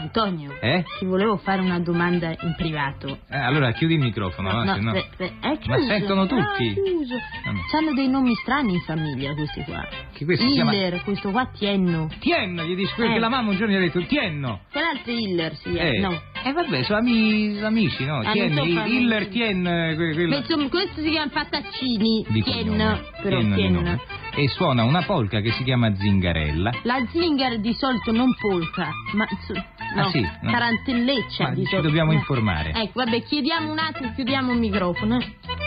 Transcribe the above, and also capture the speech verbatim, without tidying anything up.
Antonio, Eh? ti volevo fare una domanda in privato. Eh, allora chiudi il microfono, no? No, Se no... beh, beh, è chiuso. Ma sentono tutti. Ah, chiuso. Ah, no. C'hanno dei nomi strani in famiglia questi qua. Che questo si chiama... Hiller, questo qua Tienno. Tienno, gli dici quello Eh. che la mamma un giorno gli ha detto, Tienno. Quell'altro Hiller si chiama. Eh. No. Eh vabbè, sono ami... amici, no? Ah, Tien, non so fare- Hiller, Tien, eh, que- quello... Ma insomma, questo si chiama Pataccini. di Tien, cognome. però Tien di Tien. nome. E suona una polca che si chiama Zingarella. La zingara di solito non polca, ma so- no, Ah, sì? No. tarantelleccia Ma di ci solito. dobbiamo Eh. informare. Ecco, vabbè, chiediamo un attimo, chiudiamo il microfono. eh.